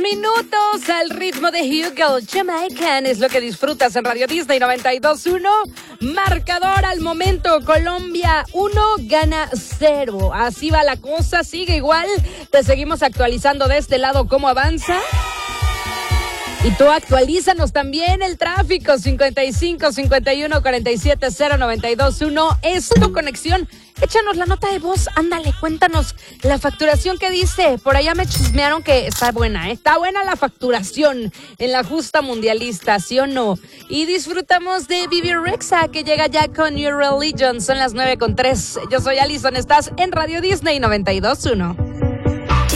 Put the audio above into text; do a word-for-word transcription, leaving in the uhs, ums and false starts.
minutos al ritmo de Hugo Jamaican es lo que disfrutas en Radio Disney noventa y dos punto uno. Marcador al momento, Colombia uno, Ghana cero. Así va la cosa, sigue igual. Te seguimos actualizando de este lado cómo avanza. Y tú actualízanos también el tráfico. Cincuenta y cinco, cincuenta y uno, cuarenta y siete, cero, noventa y dos punto uno es tu conexión. Échanos la nota de voz, ándale, cuéntanos la facturación que dice. Por allá me chismearon que está buena, ¿eh? Está buena la facturación en la justa mundialista, ¿sí o no? Y disfrutamos de Vivi Rexa, que llega ya con Your Religion. Son las nueve con tres. Yo soy Alison, estás en Radio Disney noventa y dos punto uno.